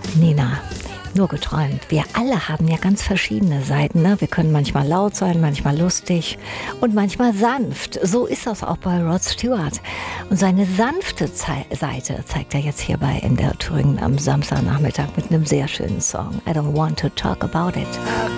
Nina, nur geträumt. Wir alle haben ja ganz verschiedene Seiten. Ne? Wir können manchmal laut sein, manchmal lustig und manchmal sanft. So ist das auch bei Rod Stewart. Und seine sanfte Seite zeigt er jetzt hier bei NDR Thüringen am Samstagnachmittag mit einem sehr schönen Song. I don't want to talk about it.